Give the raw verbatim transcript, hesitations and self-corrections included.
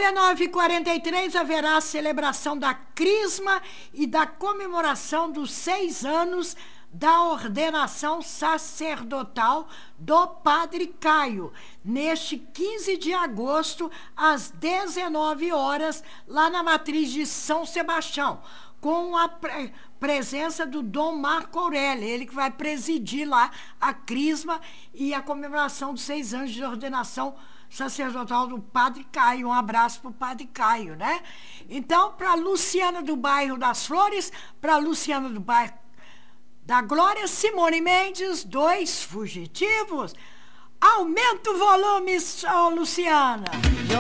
dezenove e quarenta e três haverá a celebração da crisma e da comemoração dos seis anos da ordenação sacerdotal do Padre Caio, neste quinze de agosto, às dezenove horas, lá na matriz de São Sebastião, com a pre presença do Dom Marco Aurélio, ele que vai presidir lá a crisma e a comemoração dos seis anos de ordenação sacerdotal do Padre Caio. Um abraço para o Padre Caio, né? Então, para Luciana do bairro das Flores, para Luciana do bairro da Glória, Simone Mendes, dois fugitivos. Aumenta o volume, oh, Luciana.